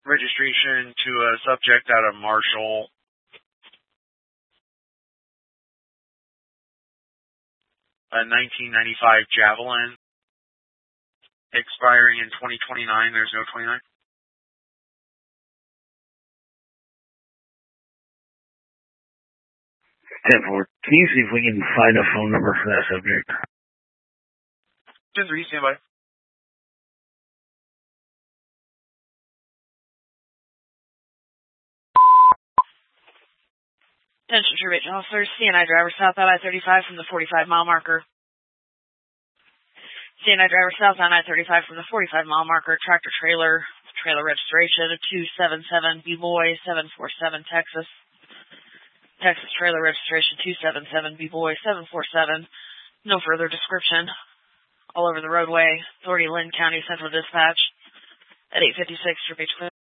registration to a subject out of Marshall. A 1995 Javelin, expiring in 2029. There's no 29. 10-4. Can you see if we can find a phone number for that subject? 10-3, stand by. Attention True Agent Officers, CNI driver southbound I-35 from the 45-mile marker. CNI driver southbound I-35 from the 45-mile marker, tractor trailer registration 277 B-Boy 747 Texas. Texas trailer registration 277 B-Boy 747. No further description. All over the roadway. Authority Lynn County Central Dispatch at 856 True Beach.